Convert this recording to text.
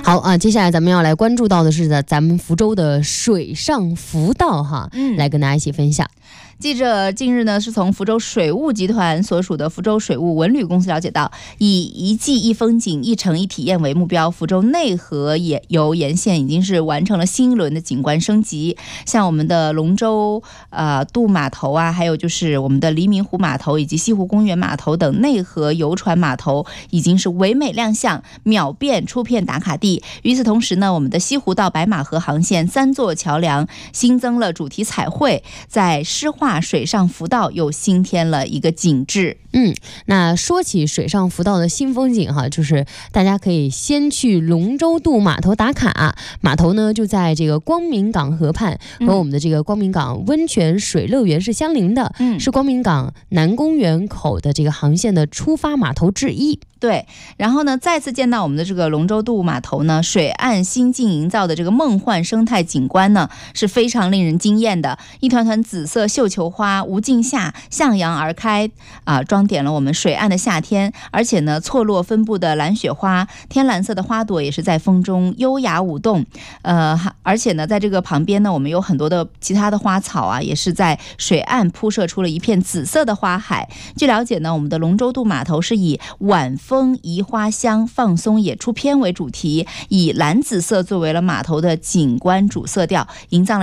好啊，接下来咱们要来关注到的是咱们福州的水上福道哈，来跟大家一起分享。 记者近日呢，是从福州水务集团所属的福州水务文旅公司了解到，以一季一风景一城一体验为目标，福州内河游沿线已经是完成了新一轮的景观升级。像我们的龙舟渡码头啊，还有就是我们的黎明湖码头以及西湖公园码头等内河游船码头已经是唯美亮相，秒变出片打卡地。与此同时呢，我们的西湖到白马河航线3座桥梁新增了主题彩绘，在诗画水上福道又新添了一个景致。 那说起水上福道的新风景哈，就是大家可以先去龙舟渡码头打卡。码头呢就在这个光明港河畔，和我们的这个光明港温泉水乐园是相邻的，是光明港南公园口的这个航线的出发码头之一。 对，然后呢，再次见到我们的这个龙舟渡码头呢，水岸新境营造的这个梦幻生态景观呢，是非常令人惊艳的。一团团紫色绣球花无尽下向阳而开装点了我们水岸的夏天。而且呢，错落分布的蓝雪花，天蓝色的花朵也是在风中优雅舞动。而且呢，在这个旁边呢，我们有很多的其他的花草啊，也是在水岸铺设出了一片紫色的花海。据了解呢，我们的龙舟渡码头是以晚风宜花香放松野出篇为主题，以蓝紫色作为了码头的景观主色调，营造了